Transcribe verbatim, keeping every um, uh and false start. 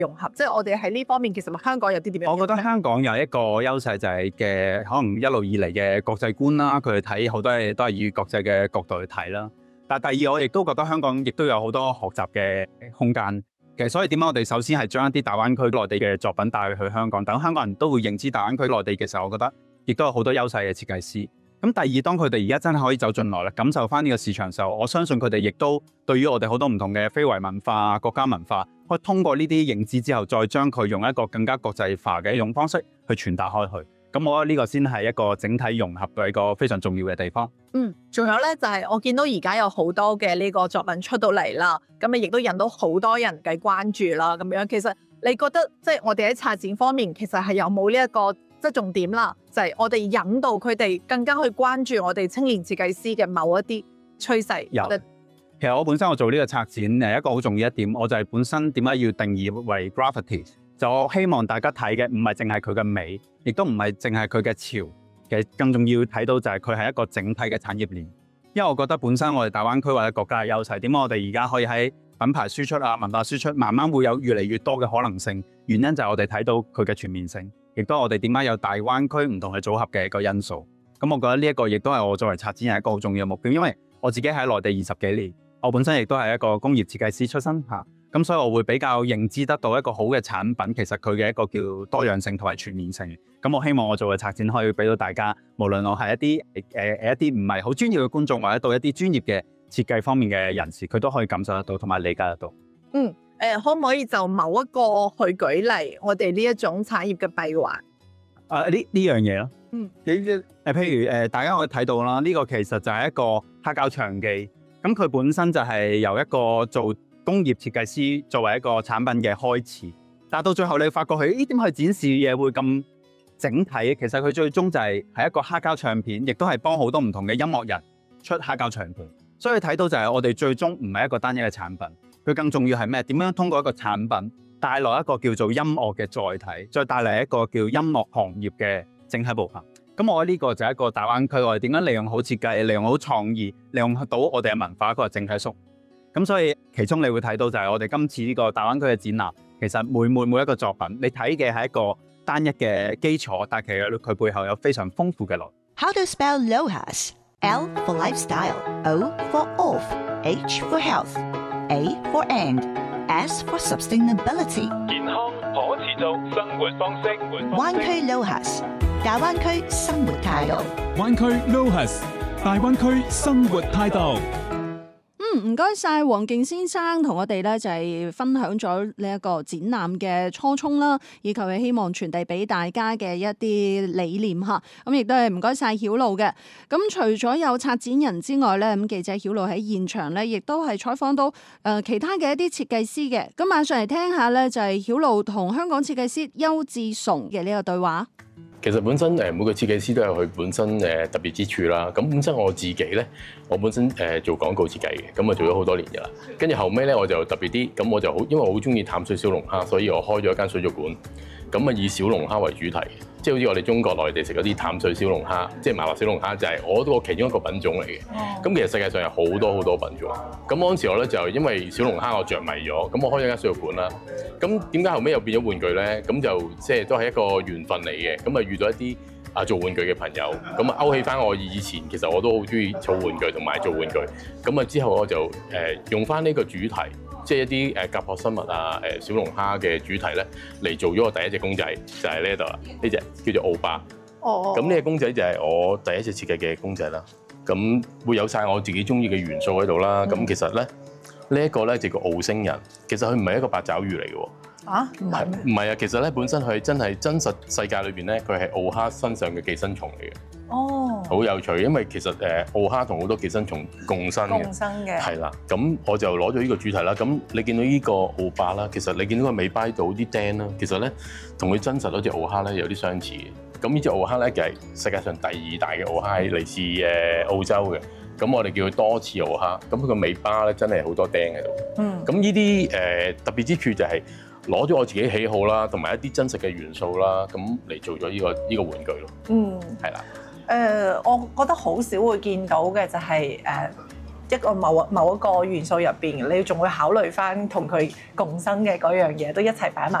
融合？即係我哋喺呢方面，其實香港有啲點樣？ 我覺得香港有一個優勢就係嘅，可能一路以嚟嘅國際觀啦，佢哋睇好多嘢都係以國際嘅角度去睇啦。但係第二，我亦都覺得香港亦都有好多學習嘅空間嘅，所以點解我哋首先係將一啲大灣區內地嘅作品帶去香港，等香港人都會認知大灣區內地嘅時候，我覺得亦都有好多優勢嘅設計師。咁第二，當佢哋而家真係可以走進來啦，感受翻呢個市場嘅時候，我相信佢哋亦都對於我哋好多唔同嘅非遺文化、國家文化，可以通過呢啲認知之後，再將佢用一個更加國際化嘅一種方式去傳達開去。咁我覺得呢個先係一個整體融合嘅一個非常重要嘅地方。 嗯，仲有咧就係、是、我見到而家有好多嘅呢個作品出到嚟啦，咁啊亦都引到好多人嘅關注啦。咁樣其實你覺得即係、就是、我哋喺策展方面，其實係有冇呢一個即係重點啦？就係、是、我哋引導佢哋更加去關注我哋青年設計師嘅某一啲趨勢。 有，其實我本身我做呢個策展誒一個好重要一點，我就係本身點解要定義為 graffiti， 就我希望大家睇嘅唔係淨係佢嘅美，亦都唔係淨係佢嘅潮，其實更重要睇到就係佢係一個整體嘅產業鏈。因為我覺得本身我哋大灣區或者國家嘅優勢，點解我哋而家可以喺品牌輸出啊、文化輸出，慢慢會有越嚟越多嘅可能性。原因就係我哋睇到佢嘅全面性，亦都係我哋點解有大灣區唔同嘅組合嘅一個因素。咁我覺得呢一個亦都係我作為策展人一個好重要嘅目標，因為我自己喺內地二十幾年，我本身亦都係一個工業設計師出身嚇，咁所以我會比較認知得到一個好嘅產品，其實佢嘅一個叫多樣性同埋全面性。咁我希望我做嘅策展可以俾到大家，無論我係一啲誒誒一啲唔係好專業嘅觀眾，或者到一啲專業嘅設計方面嘅人士，佢都可以感受得到同埋理解得到。 嗯，誒、呃、可唔可以就某一個去舉例，我哋呢一種產業嘅閉環？ 啊呢呢樣嘢咯， 嗯， 誒譬如誒、呃、大家可以睇到啦，呢、這個其實就係一個黑膠唱機，咁佢本身就係由一個做工業設計師作為一個產品嘅開始，但到最後你發覺佢咦點去展示嘢會咁整體？其實佢最終就係係一個黑膠唱片，亦都係幫好多唔同嘅音樂人出黑膠唱片。所以睇到就係我哋最終唔係一個單一嘅產品，佢更重要係咩？點樣通過一個產品帶來一個叫做音樂嘅載體，再帶嚟一個叫音樂行業嘅整體部分。咁我覺得呢個就係一個大灣區，我哋點樣利用好設計、利用好創意、利用到我哋嘅文化一個整體縮。咁所以其中你會睇到就係我哋今次呢個大灣區嘅展覽，其實每每每一個作品，你睇嘅係一個單一嘅基礎，但其實佢背後有非常豐富嘅內容。 How to spell LOHAS? L for lifestyle, O for off, H for health, A for and, S for sustainability。 健康可持續生活方式。 灣區 LOHAS， 大灣區生活態度。 灣區 LOHAS， 大灣區生活態度。 嗯，唔該晒黃敬先生同我哋咧就係分享咗呢一個展覽嘅初衷啦，以及係希望傳遞俾大家嘅一啲理念吓。咁亦都係唔該晒曉露嘅。咁除咗有策展人之外咧，咁記者曉露喺現場咧，亦都係採訪到誒其他嘅一啲設計師嘅。咁馬上嚟聽下咧，就係曉露同香港設計師邱志崇嘅呢個對話。 其實本身誒每個設計師都有佢本身誒特別之處啦。咁本身我自己咧，我本身誒做廣告設計嘅，咁啊做咗好多年㗎啦。跟住後尾咧，我就特別啲，咁我就好，因為我好中意淡水小龍蝦，所以我開咗一間水族館。咁啊以小龍蝦為主題，即係好似我哋中國內地食嗰啲淡水小龍蝦，即係麻辣小龍蝦，就係我個其中一個品種嚟嘅。咁其實世界上有好多好多品種。咁嗰陣時我咧就因為小龍蝦我着迷咗，咁我開咗間水族館啦。咁點解後尾又變咗玩具咧？咁就即係都係一個緣分嚟嘅。咁啊遇到一啲啊做玩具嘅朋友，咁啊勾起翻我以前其實我都好中意儲玩具同埋做玩具。咁啊之後我就誒、呃、用翻呢個主題。即係一啲誒甲殼生物啊、誒小龍蝦嘅主題咧，嚟做咗我第一隻公仔，就係呢度啦。呢隻叫做奧巴。 哦。咁呢隻公仔就係我第一隻設計嘅公仔啦。咁會有晒我自己中意嘅元素喺度啦。咁、嗯、其實咧，呢、這、一個咧就叫澳星人。其實佢唔係一個八爪魚嚟嘅喎。 啊？唔係咩？ 唔係啊，其實咧本身佢真係真實世界裏邊咧，佢係澳蝦身上嘅寄生蟲嚟嘅。哦，好有趣，因為其實誒澳蝦同好多寄生蟲共生嘅， 共生嘅係啦。咁我就攞咗呢個主題啦。咁你見到呢個澳巴啦，其實你見到個尾巴度啲釘啦，其實咧同佢真實嗰隻澳蝦咧有啲相似嘅。咁呢隻澳蝦咧就係世界上第二大嘅澳蝦，嚟自誒澳洲嘅。咁我哋叫佢多翅澳蝦。咁佢個尾巴咧真係好多釘喺度。嗯。咁呢啲誒特別之處就係攞咗我自己喜好啦，同埋一啲真實嘅元素啦，咁嚟做咗呢個呢個玩具咯。嗯，係啦。 誒、呃，我覺得好少會見到嘅就係、是、誒、呃， 一個某某一個元素入邊，你仲會考慮翻同佢共生嘅嗰樣嘢，都一齊擺埋